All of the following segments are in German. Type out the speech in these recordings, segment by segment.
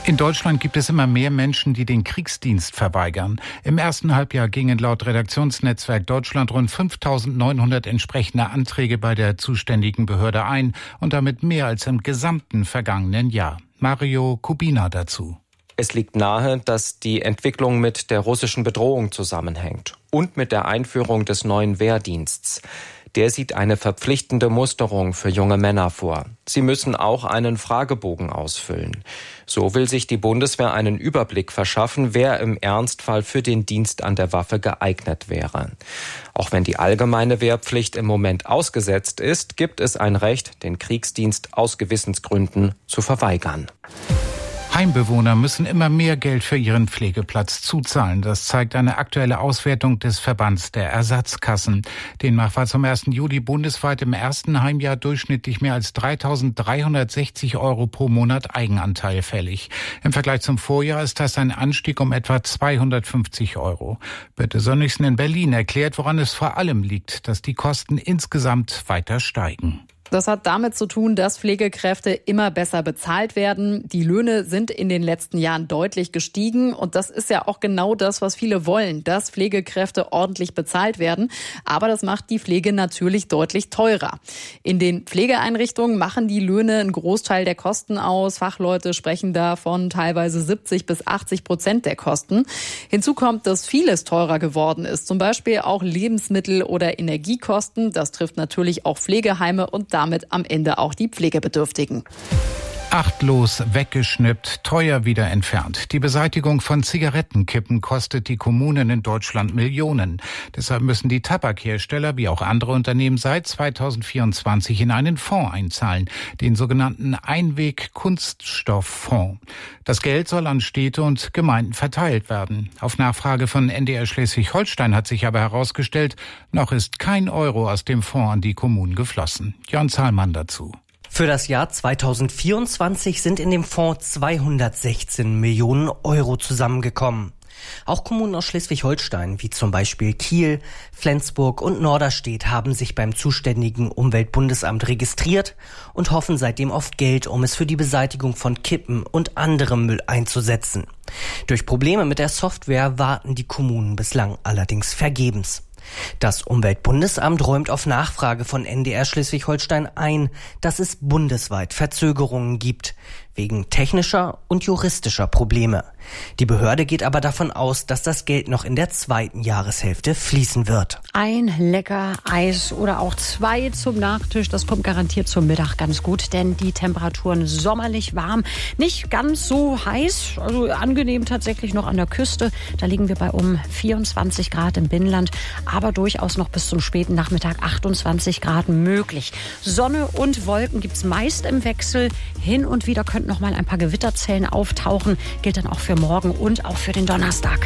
In Deutschland gibt es immer mehr Menschen, die den Kriegsdienst verweigern. Im ersten Halbjahr gingen laut Redaktionsnetzwerk Deutschland rund 5.900 entsprechende Anträge bei der zuständigen Behörde ein und damit mehr als im gesamten vergangenen Jahr. Mario Kubina dazu. Es liegt nahe, dass die Entwicklung mit der russischen Bedrohung zusammenhängt und mit der Einführung des neuen Wehrdienstes. Der sieht eine verpflichtende Musterung für junge Männer vor. Sie müssen auch einen Fragebogen ausfüllen. So will sich die Bundeswehr einen Überblick verschaffen, wer im Ernstfall für den Dienst an der Waffe geeignet wäre. Auch wenn die allgemeine Wehrpflicht im Moment ausgesetzt ist, gibt es ein Recht, den Kriegsdienst aus Gewissensgründen zu verweigern. Heimbewohner müssen immer mehr Geld für ihren Pflegeplatz zuzahlen. Das zeigt eine aktuelle Auswertung des Verbands der Ersatzkassen. Demnach war zum 1. Juli bundesweit im ersten Heimjahr durchschnittlich mehr als 3.360 € pro Monat Eigenanteil fällig. Im Vergleich zum Vorjahr ist das ein Anstieg um etwa 250 €. Birte Sönnigsen in Berlin erklärt, woran es vor allem liegt, dass die Kosten insgesamt weiter steigen. Das hat damit zu tun, dass Pflegekräfte immer besser bezahlt werden. Die Löhne sind in den letzten Jahren deutlich gestiegen. Und das ist ja auch genau das, was viele wollen, dass Pflegekräfte ordentlich bezahlt werden. Aber das macht die Pflege natürlich deutlich teurer. In den Pflegeeinrichtungen machen die Löhne einen Großteil der Kosten aus. Fachleute sprechen da von teilweise 70-80% der Kosten. Hinzu kommt, dass vieles teurer geworden ist. Zum Beispiel auch Lebensmittel oder Energiekosten. Das trifft natürlich auch Pflegeheime und damit am Ende auch die Pflegebedürftigen. Achtlos weggeschnippt, teuer wieder entfernt. Die Beseitigung von Zigarettenkippen kostet die Kommunen in Deutschland Millionen. Deshalb müssen die Tabakhersteller wie auch andere Unternehmen seit 2024 in einen Fonds einzahlen, den sogenannten Einweg-Kunststofffonds. Das Geld soll an Städte und Gemeinden verteilt werden. Auf Nachfrage von NDR Schleswig-Holstein hat sich aber herausgestellt, noch ist kein Euro aus dem Fonds an die Kommunen geflossen. Jörn Zahlmann dazu. Für das Jahr 2024 sind in dem Fonds 216 Millionen € zusammengekommen. Auch Kommunen aus Schleswig-Holstein, wie zum Beispiel Kiel, Flensburg und Norderstedt, haben sich beim zuständigen Umweltbundesamt registriert und hoffen seitdem auf Geld, um es für die Beseitigung von Kippen und anderem Müll einzusetzen. Durch Probleme mit der Software warten die Kommunen bislang allerdings vergebens. Das Umweltbundesamt räumt auf Nachfrage von NDR Schleswig-Holstein ein, dass es bundesweit Verzögerungen gibt, wegen technischer und juristischer Probleme. Die Behörde geht aber davon aus, dass das Geld noch in der zweiten Jahreshälfte fließen wird. Ein lecker Eis oder auch 2 zum Nachtisch, das kommt garantiert zum Mittag ganz gut, denn die Temperaturen sommerlich warm, nicht ganz so heiß, also angenehm tatsächlich noch an der Küste. Da liegen wir bei um 24 Grad im Binnenland, aber durchaus noch bis zum späten Nachmittag 28 Grad möglich. Sonne und Wolken gibt's meist im Wechsel. Hin und wieder könnten noch mal ein paar Gewitterzellen auftauchen. Gilt dann auch für morgen und auch für den Donnerstag.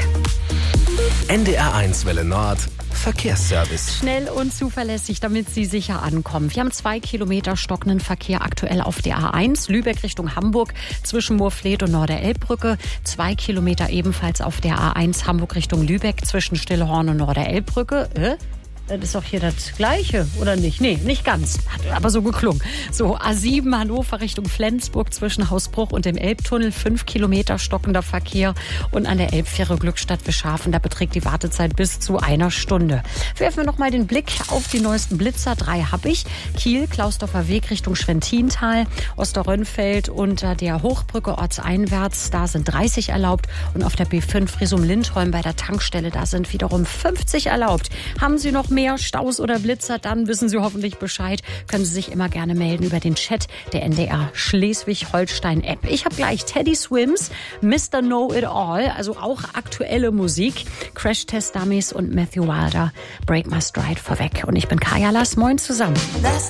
NDR1 Welle Nord. Verkehrsservice. Schnell und zuverlässig, damit Sie sicher ankommen. Wir haben 2 Kilometer stockenden Verkehr aktuell auf der A1, Lübeck Richtung Hamburg, zwischen Moorfleet und Norderelbbrücke. 2 Kilometer ebenfalls auf der A1 Hamburg Richtung Lübeck, zwischen Stillhorn und Norderelbbrücke. Das ist doch hier das Gleiche, oder nicht? Nee, nicht ganz. Hat aber so geklungen. So, A7 Hannover Richtung Flensburg zwischen Hausbruch und dem Elbtunnel. 5 Kilometer stockender Verkehr. Und an der Elbfähre Glückstadt-Wischhafen, da beträgt die Wartezeit bis zu 1 Stunde. Werfen wir noch mal den Blick auf die neuesten Blitzer. 3 habe ich. Kiel, Klausdorfer Weg Richtung Schwentintal. Osterrönfeld unter der Hochbrücke ortseinwärts. Da sind 30 erlaubt. Und auf der B5 Frisum-Lindholm bei der Tankstelle, da sind wiederum 50 erlaubt. Haben Sie noch mehr Staus oder Blitzer, dann wissen Sie hoffentlich Bescheid. Können Sie sich immer gerne melden über den Chat der NDR Schleswig-Holstein-App. Ich habe gleich Teddy Swims, Mr. Know It All, also auch aktuelle Musik. Crash Test Dummies und Matthew Wilder, Break My Stride vorweg. Und ich bin Kaya Lass. Moin zusammen.